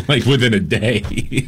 like within a day.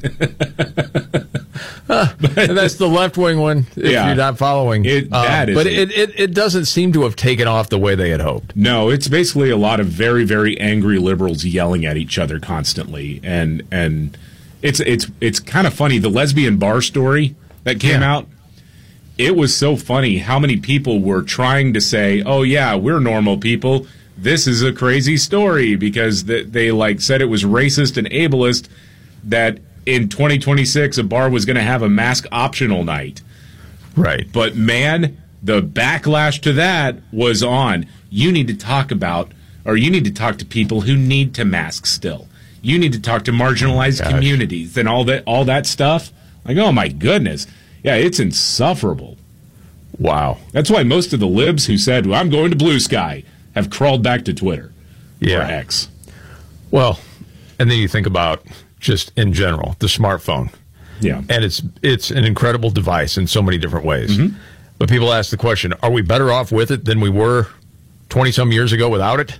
And that's the left-wing one, if you're not following. But it doesn't seem to have taken off the way they had hoped. No, it's basically a lot of very, very angry liberals yelling at each other constantly. And it's kind of funny. The lesbian bar story that came out, it was so funny how many people were trying to say, oh, yeah, we're normal people. This is a crazy story because they said it was racist and ableist that in 2026 a bar was going to have a mask optional night. Right. But, man, the backlash to that was on. You need to talk to people who need to mask still. You need to talk to marginalized communities and all that stuff. Like, oh, my goodness. Yeah, it's insufferable. Wow. That's why most of the libs who said, well, I'm going to Blue Sky, have crawled back to Twitter or X. Well, and then you think about just in general, the smartphone. Yeah. And it's an incredible device in so many different ways. Mm-hmm. But people ask the question, are we better off with it than we were 20-some years ago without it?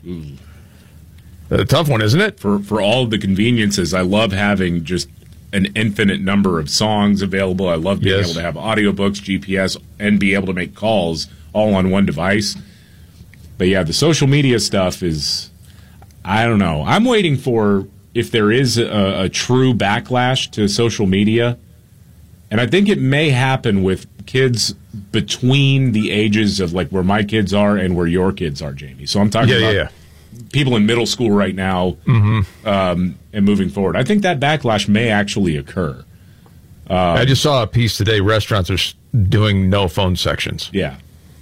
A tough one, isn't it? For all of the conveniences, I love having just an infinite number of songs available. I love being able to have audiobooks, GPS, and be able to make calls all on one device. But yeah, the social media stuff is, I don't know. I'm waiting for if there is a true backlash to social media. And I think it may happen with kids between the ages of like where my kids are and where your kids are, Jamie. So I'm talking about people in middle school right now and moving forward. I think that backlash may actually occur. I just saw a piece today. Restaurants are doing no phone sections. Yeah.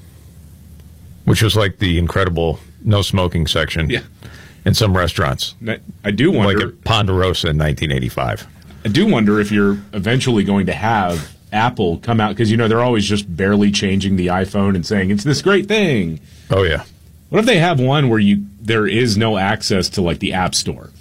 Which was like the incredible no smoking section in some restaurants. I do wonder. Like at Ponderosa in 1985. I do wonder if you're eventually going to have Apple come out, because, they're always just barely changing the iPhone and saying it's this great thing. Oh, yeah. What if they have one where there is no access to, like, the App Store?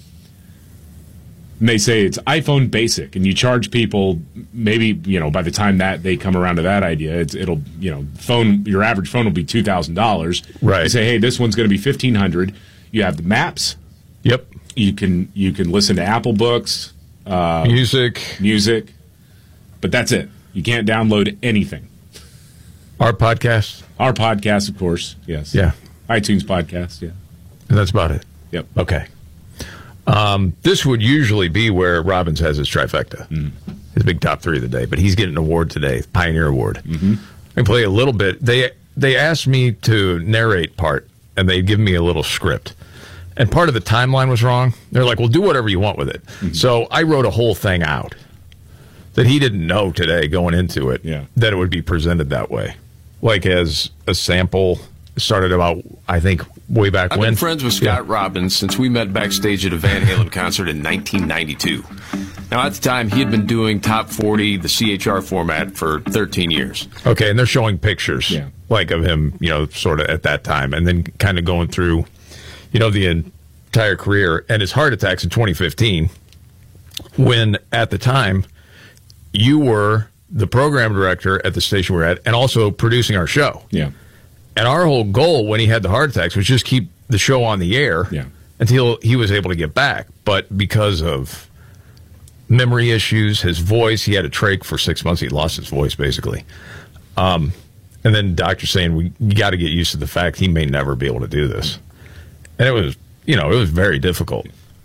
And they say it's iPhone basic, and you charge people maybe, by the time that they come around to that idea, it'll your average phone will be $2,000. Right. You say, hey, this one's going to be $1,500. You have the maps. Yep. You can listen to Apple Books. Music. But that's it. You can't download anything. Our podcast, of course. Yes. Yeah. iTunes podcast. Yeah. And that's about it. Yep. Okay. This would usually be where Robbins has his trifecta, his big top three of the day. But he's getting an award today, Pioneer Award. Mm-hmm. I can play a little bit. They asked me to narrate part, and they give me a little script. And part of the timeline was wrong. They're like, well, do whatever you want with it. Mm-hmm. So I wrote a whole thing out that he didn't know today going into it, that it would be presented that way. Like as a sample, started about, I think, way back when. I've been friends with Scott Robbins since we met backstage at a Van Halen concert in 1992. Now, at the time, he had been doing Top 40, the CHR format, for 13 years. Okay, and they're showing pictures, like of him, sort of at that time, and then kind of going through, the entire career. And his heart attacks in 2015, when, at the time, you were the program director at the station we're at and also producing our show. Yeah. And our whole goal when he had the heart attacks was just keep the show on the air until he was able to get back. But because of memory issues, his voice, he had a trach for 6 months. He lost his voice, basically. And then doctors saying, you got to get used to the fact he may never be able to do this. And it was, it was very difficult.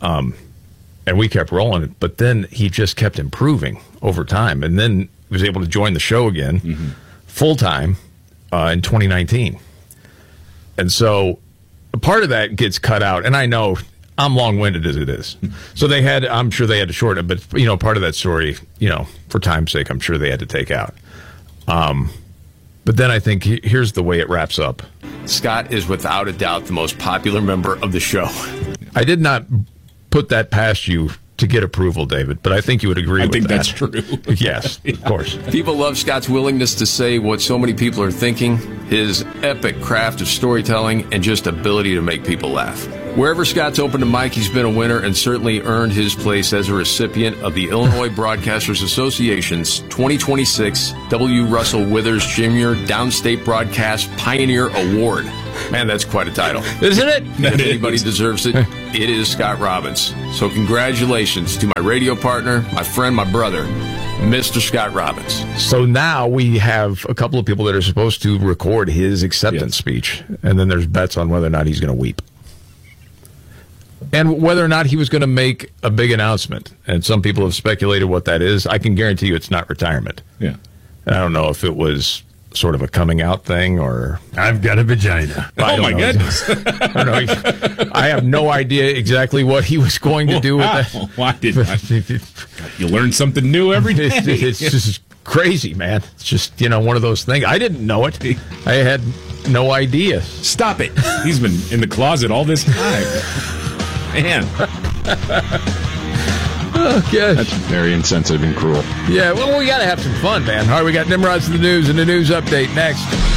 And we kept rolling it. But then he just kept improving over time. And then was able to join the show again full-time in 2019. And so part of that gets cut out. And I know I'm long-winded as it is. So I'm sure they had to shorten it. But, part of that story, for time's sake, I'm sure they had to take out. But then I think here's the way it wraps up. Scott is without a doubt the most popular member of the show. I did not put that past you to get approval, David, but I think you would agree with that. I think that's true. Yes, of course. People love Scott's willingness to say what so many people are thinking, his epic craft of storytelling, and just ability to make people laugh. Wherever Scott's opened a mic, he's been a winner and certainly earned his place as a recipient of the Illinois Broadcasters Association's 2026 W. Russell Withers Jr. Downstate Broadcast Pioneer Award. Man, that's quite a title. Isn't it? If anybody deserves it, it is Scott Robbins. So congratulations to my radio partner, my friend, my brother, Mr. Scott Robbins. So now we have a couple of people that are supposed to record his acceptance speech, and then there's bets on whether or not he's going to weep. And whether or not he was going to make a big announcement. And some people have speculated what that is. I can guarantee you it's not retirement. Yeah. And I don't know if it was sort of a coming out thing or... I've got a vagina. Oh, my goodness. I don't know. I have no idea exactly what he was going to do with that. Why did you learn something new every day? It's just crazy, man. It's just, one of those things. I didn't know it. I had no idea. Stop it. He's been in the closet all this time. Man. Okay. That's very insensitive and cruel. Yeah, well, we got to have some fun, man. All right, we got Nimrod's the News and the News Update next.